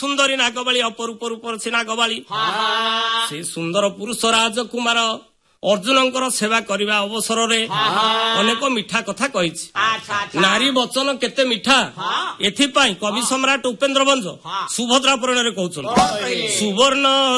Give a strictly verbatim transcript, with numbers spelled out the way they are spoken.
ସୁନ୍ଦରୀ ନାଗବାଳୀ ଅପରୂପ ରୂପସୀ ନାଗବାଳୀ ସେ ସୁନ୍ଦର ପୁରୁଷ ରାଜକୁମାର ଅର୍ଜୁନଙ୍କର ସେବା କରିବା ଅବସରରେ ଅନେକ ମିଠା କଥା କହିଛି। ନାରୀ ବଚନ କେତେ ମିଠା ଏଥିପାଇଁ କବି ସମ୍ରାଟ ଉପେନ୍ଦ୍ର ଭଞ୍ଜ ସୁଭଦ୍ରା ପୁରାଣରେ କହୁଛନ୍ତି ସୁବର୍ଣ୍ଣ